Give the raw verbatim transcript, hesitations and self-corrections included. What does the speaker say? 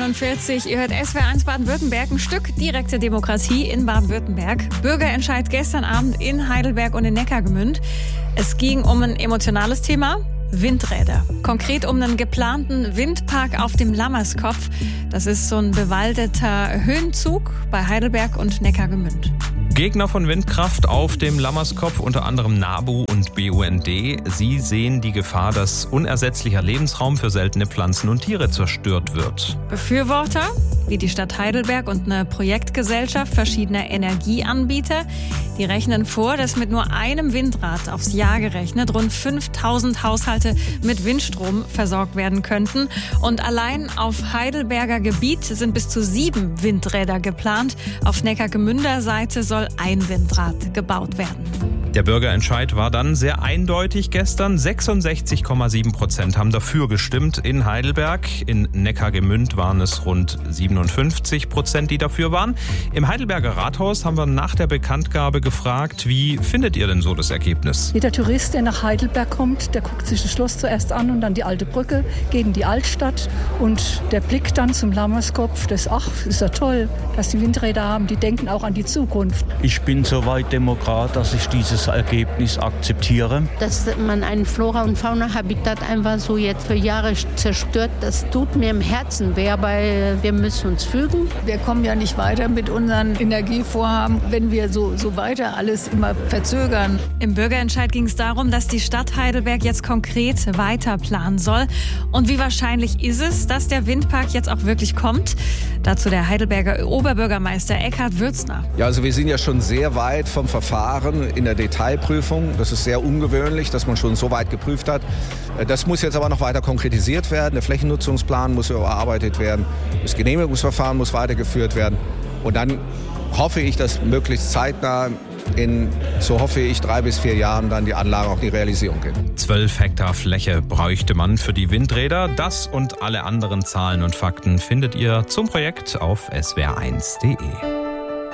neunundvierzig. Ihr hört S W R eins Baden-Württemberg, ein Stück direkte Demokratie in Baden-Württemberg. Bürgerentscheid gestern Abend in Heidelberg und in Neckargemünd. Es ging um ein emotionales Thema: Windräder. Konkret um einen geplanten Windpark auf dem Lammerskopf. Das ist so ein bewaldeter Höhenzug bei Heidelberg und Neckargemünd. Gegner von Windkraft auf dem Lammerskopf, unter anderem NABU und B U N D. Sie sehen die Gefahr, dass unersetzlicher Lebensraum für seltene Pflanzen und Tiere zerstört wird. Befürworter, wie die Stadt Heidelberg und eine Projektgesellschaft verschiedener Energieanbieter, die rechnen vor, dass mit nur einem Windrad aufs Jahr gerechnet rund fünftausend Haushalte mit Windstrom versorgt werden könnten. Und allein auf Heidelberger Gebiet sind bis zu sieben Windräder geplant. Auf Neckargemünder Seite soll ein Windrad gebaut werden. Der Bürgerentscheid war dann sehr eindeutig gestern. sechsundsechzig Komma sieben Prozent haben dafür gestimmt in Heidelberg. In Neckargemünd waren es rund siebenundfünfzig Prozent, die dafür waren. Im Heidelberger Rathaus haben wir nach der Bekanntgabe gefragt, wie findet ihr denn so das Ergebnis? Jeder Tourist, der nach Heidelberg kommt, der guckt sich das Schloss zuerst an und dann die alte Brücke, geht in die Altstadt. Und der Blick dann zum Lammerskopf, das, ach, ist ja toll, dass die Windräder haben, die denken auch an die Zukunft. Ich bin soweit Demokrat, dass ich dieses Ergebnis akzeptiere. Dass man ein Flora- und Fauna-Habitat einfach so jetzt für Jahre zerstört, das tut mir im Herzen weh, aber wir müssen uns fügen. Wir kommen ja nicht weiter mit unseren Energievorhaben, wenn wir so, so weiter alles immer verzögern. Im Bürgerentscheid ging es darum, dass die Stadt Heidelberg jetzt konkret weiter planen soll. Und wie wahrscheinlich ist es, dass der Windpark jetzt auch wirklich kommt? Dazu der Heidelberger Oberbürgermeister Eckhard Würzner. Ja, also wir sind ja schon sehr weit vom Verfahren in der Detailprüfung. Das ist sehr ungewöhnlich, dass man schon so weit geprüft hat. Das muss jetzt aber noch weiter konkretisiert werden. Der Flächennutzungsplan muss überarbeitet werden. Das Genehmigungsverfahren muss weitergeführt werden. Und dann hoffe ich, dass möglichst zeitnah in, so hoffe ich, drei bis vier Jahren dann die Anlage auch in die Realisierung geht. Zwölf Hektar Fläche bräuchte man für die Windräder. Das und alle anderen Zahlen und Fakten findet ihr zum Projekt auf S W R eins Punkt de.